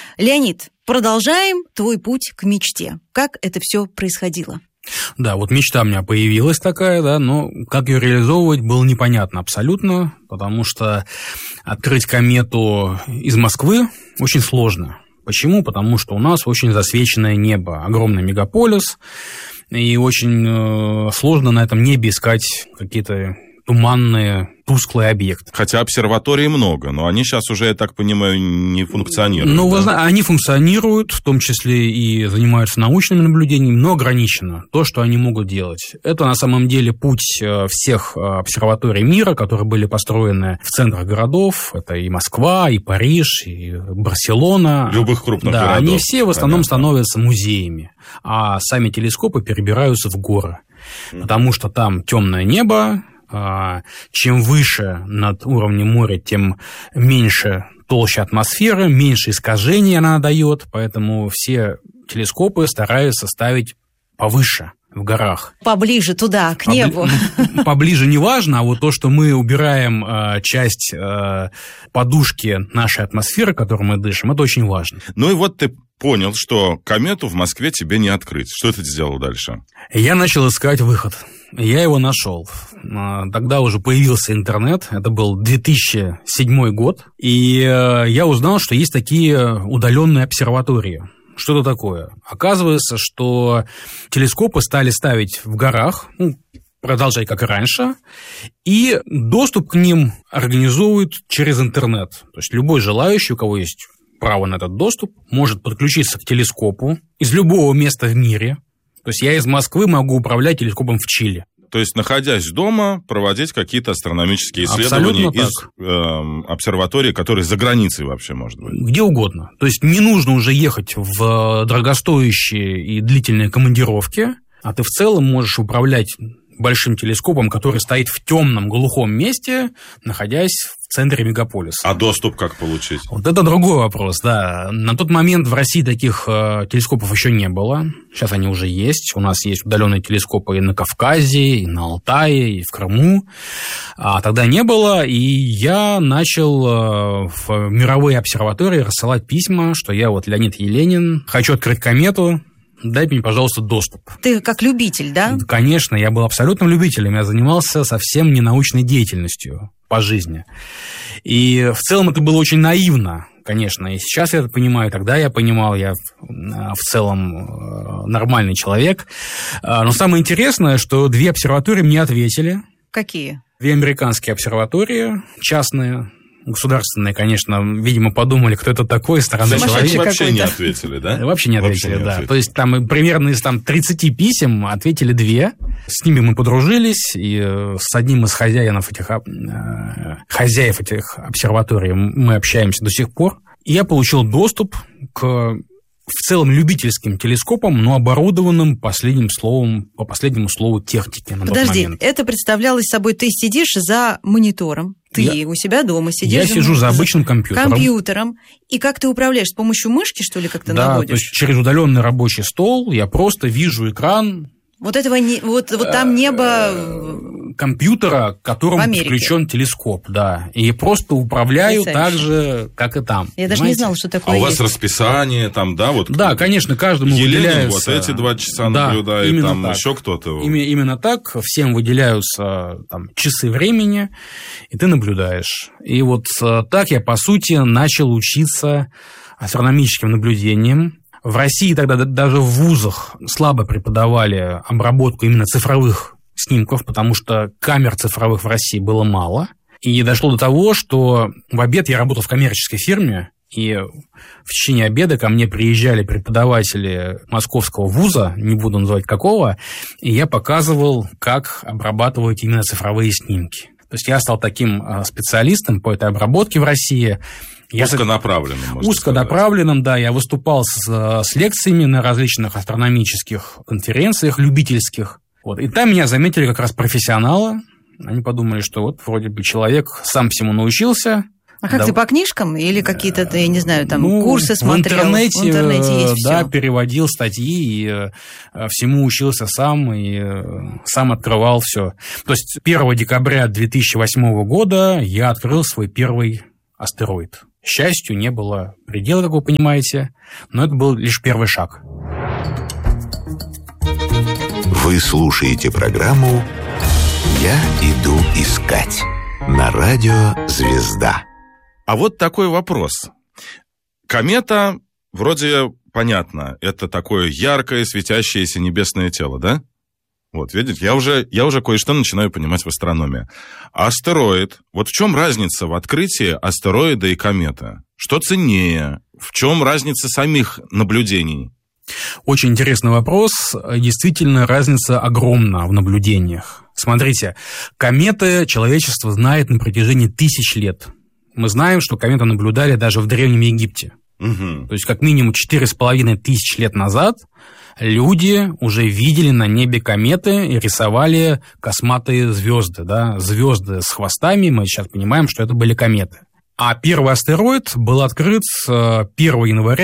Леонид, продолжаем твой путь к мечте. Как это все происходило? Да, вот мечта у меня появилась такая, да, но как ее реализовывать было непонятно абсолютно, потому что открыть комету из Москвы очень сложно. Почему? Потому что у нас очень засвеченное небо, огромный мегаполис, и очень сложно на этом небе искать какие-то туманные, тусклые объекты. Хотя обсерваторий много, но они сейчас уже, я так понимаю, не функционируют. Ну, они функционируют, в том числе и занимаются научными наблюдениями, но ограничено то, что они могут делать. Это на самом деле путь всех обсерваторий мира, которые были построены в центрах городов. Это и Москва, и Париж, и Барселона. Любых крупных городов. Да, они все в основном становятся музеями, а сами телескопы перебираются в горы, потому что там темное небо. Чем выше над уровнем моря, тем меньше толща атмосферы, меньше искажений она дает, поэтому все телескопы стараются ставить повыше в горах. Поближе туда, к небу. Поближе не важно, а вот то, что мы убираем часть подушки нашей атмосферы, которой мы дышим, это очень важно. Ну и вот ты понял, что комету в Москве тебе не открыть. Что ты сделал дальше? Я начал искать выход. Я его нашел. Тогда уже появился интернет, это был 2007 год, и я узнал, что есть такие удаленные обсерватории. Что это такое? Оказывается, что телескопы стали ставить в горах, продолжать как и раньше, и доступ к ним организуют через интернет. То есть любой желающий, у кого есть право на этот доступ, может подключиться к телескопу из любого места в мире. То есть я из Москвы могу управлять телескопом в Чили. То есть, находясь дома, проводить какие-то астрономические исследования из обсерваторий, которые за границей вообще, может быть? Где угодно. То есть не нужно уже ехать в дорогостоящие и длительные командировки, а ты в целом можешь управлять большим телескопом, который стоит в темном, глухом месте, находясь в центре мегаполиса. А доступ как получить? Вот это другой вопрос, да. На тот момент в России таких телескопов еще не было. Сейчас они уже есть. У нас есть удаленные телескопы и на Кавказе, и на Алтае, и в Крыму. А тогда не было, и я начал в мировые обсерватории рассылать письма, что я вот Леонид Еленин, хочу открыть комету, дай мне, пожалуйста, доступ. Ты как любитель, да? Конечно, я был абсолютным любителем. Я занимался совсем не научной деятельностью по жизни. И в целом это было очень наивно, конечно. И сейчас я это понимаю, тогда я понимал, я в целом нормальный человек. Но самое интересное, что 2 обсерватории мне ответили. Какие? 2 американские обсерватории, частные. Государственные, конечно, видимо, подумали, кто это такой, странный человек. Вообще не ответили, да? Вообще не ответили, да. То есть там примерно из 30 писем ответили 2. С ними мы подружились, и с одним из хозяев этих обсерваторий мы общаемся до сих пор. И я получил доступ к в целом любительским телескопом, но оборудованным по последнему слову техники на тот момент. Подожди, это представлялось собой, ты сидишь за монитором, ты у себя дома сидишь. Я сижу за обычным компьютером. И как ты управляешь? С помощью мышки, что ли, как-то наводишь? Да, то есть через удаленный рабочий стол я просто вижу экран. Вот этого вот там небо компьютера, к которому подключен телескоп, да. И просто управляю так же, как и там. Я даже не знала, что такое есть. А у вас расписание там, да? Вот да, конечно, каждому выделяются... вот эти 2 часа наблюдает, там так. Еще кто-то... Именно так. Всем выделяются часы времени, и ты наблюдаешь. И вот так я, по сути, начал учиться астрономическим наблюдениям. В России тогда даже в вузах слабо преподавали обработку именно цифровых снимков, потому что камер цифровых в России было мало. И дошло до того, что в обед я работал в коммерческой фирме, и в течение обеда ко мне приезжали преподаватели московского вуза, не буду называть какого, и я показывал, как обрабатывать именно цифровые снимки. То есть я стал таким специалистом по этой обработке в России. Узконаправленным, да. Я выступал с лекциями на различных астрономических конференциях любительских. И там меня заметили как раз профессионала. Они подумали, что вот вроде бы человек сам всему научился. А как ты по книжкам или какие-то, я не знаю, там курсы смотрел? В интернете есть да, всё. переводил статьи и всему учился сам и сам открывал все. То есть 1 декабря 2008 года я открыл свой первый астероид. Счастью не было предела, как вы понимаете, но это был лишь первый шаг. Вы слушаете программу «Я иду искать» на радио «Звезда». А вот такой вопрос. Комета, вроде понятно, это такое яркое, светящееся небесное тело, да? Вот, видите, я уже кое-что начинаю понимать в астрономии. А астероид, вот в чем разница в открытии астероида и кометы? Что ценнее? В чем разница самих наблюдений? Очень интересный вопрос. Действительно, разница огромна в наблюдениях. Смотрите, кометы человечество знает на протяжении тысяч лет. Мы знаем, что кометы наблюдали даже в Древнем Египте. Угу. То есть, как минимум 4500 лет назад люди уже видели на небе кометы и рисовали косматые звезды. Да? Звезды с хвостами, мы сейчас понимаем, что это были кометы. А первый астероид был открыт 1 января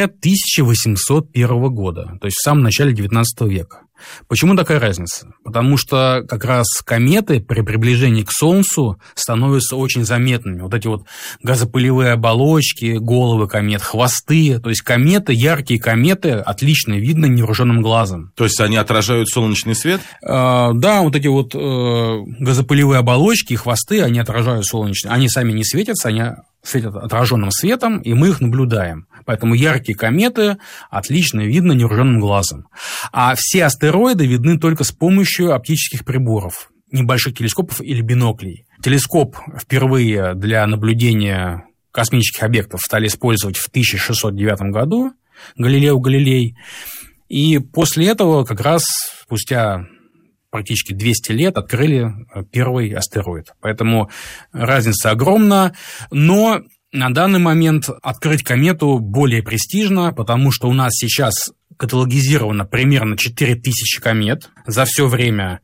1801 года, то есть в самом начале 19 века. Почему такая разница? Потому что как раз кометы при приближении к Солнцу становятся очень заметными. Вот эти вот газопылевые оболочки, головы комет, хвосты. То есть кометы, яркие кометы, отлично видно невооруженным глазом. То есть они отражают солнечный свет? Да, вот эти вот газопылевые оболочки и хвосты, они отражают солнечный. Они сами не светятся, они светят отраженным светом, и мы их наблюдаем. Поэтому яркие кометы отлично видно невооруженным глазом. А все астероиды видны только с помощью оптических приборов, небольших телескопов или биноклей. Телескоп впервые для наблюдения космических объектов стали использовать в 1609 году, Галилео Галилей. И после этого, как раз спустя практически 200 лет, открыли первый астероид. Поэтому разница огромна, но на данный момент открыть комету более престижно, потому что у нас сейчас каталогизировано примерно 4000 комет за все время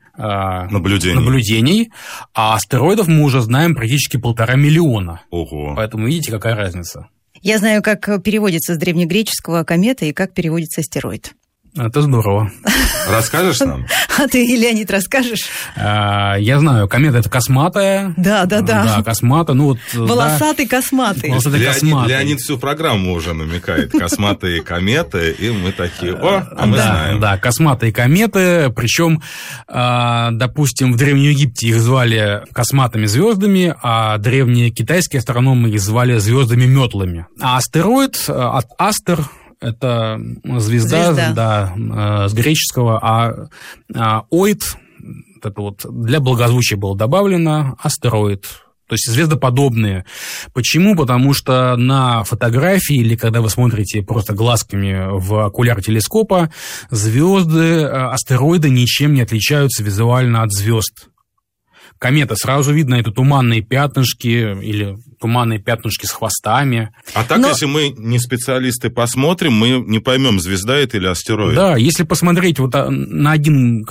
наблюдений, а астероидов мы уже знаем практически 1,5 миллиона. Ого. Поэтому видите, какая разница. Я знаю, как переводится с древнегреческого комета и как переводится астероид. Это здорово. Расскажешь нам? А ты, Леонид, расскажешь? Я знаю, комета – это косматая. Да. Да, косматая. Ну, вот, волосатый, косматый. Леонид всю программу уже намекает. Косматые кометы, и мы такие, мы знаем. Да, косматые кометы, причем, допустим, в Древнем Египте их звали косматыми звездами, а древние китайские астрономы их звали звездами-метлами. А астероид от Астер – это звезда. Да, с греческого, а оид, это вот для благозвучия было добавлено, астероид, то есть звездоподобные. Почему? Потому что на фотографии или когда вы смотрите просто глазками в окуляр телескопа, звезды, астероиды ничем не отличаются визуально от звезд. Комета, сразу видно, это туманные пятнышки или туманные пятнышки с хвостами. А так, если мы не специалисты посмотрим, мы не поймем, звезда это или астероид. Да, если посмотреть вот на один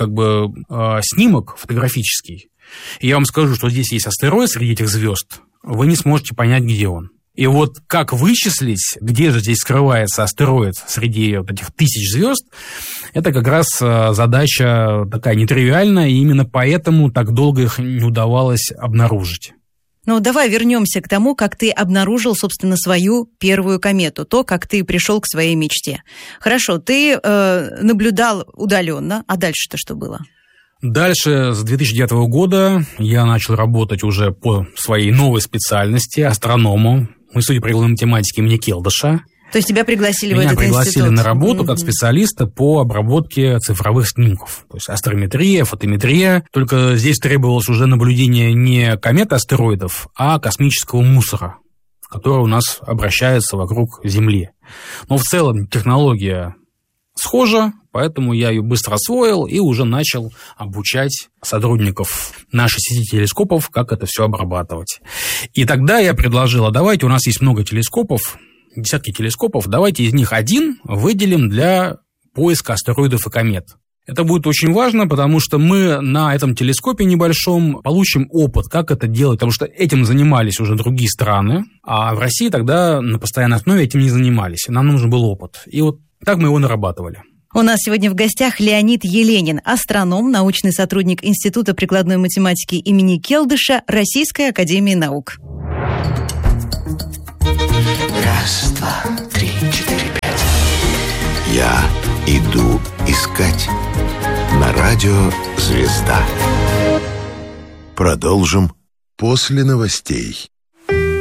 снимок фотографический, и я вам скажу, что здесь есть астероид среди этих звезд, вы не сможете понять, где он. И вот как вычислить, где же здесь скрывается астероид среди вот этих тысяч звезд, это как раз задача такая нетривиальная, и именно поэтому так долго их не удавалось обнаружить. Ну, давай вернемся к тому, как ты обнаружил, собственно, свою первую комету, то, как ты пришел к своей мечте. Хорошо, ты наблюдал удаленно, а дальше-то что было? Дальше, с 2009 года, я начал работать уже по своей новой специальности, астроному. Мы, судя по прикладной математике имени Келдыша. То есть тебя пригласили в этот институт? Меня пригласили на работу как Mm-hmm. специалиста по обработке цифровых снимков. То есть астрометрия, фотометрия. Только здесь требовалось уже наблюдение не комет астероидов, а космического мусора, который у нас обращается вокруг Земли. Но в целом технология схожа, поэтому я ее быстро освоил и уже начал обучать сотрудников нашей сети телескопов, как это все обрабатывать. И тогда я предложил, давайте, у нас есть много телескопов, десятки телескопов, давайте из них один выделим для поиска астероидов и комет. Это будет очень важно, потому что мы на этом телескопе небольшом получим опыт, как это делать, потому что этим занимались уже другие страны, а в России тогда на постоянной основе этим не занимались. Нам нужен был опыт. И вот так мы его нарабатывали. У нас сегодня в гостях Леонид Еленин, астроном, научный сотрудник Института прикладной математики имени Келдыша Российской академии наук. Раз, два, три, четыре, пять. Я иду искать. На радио «Звезда». Продолжим после новостей.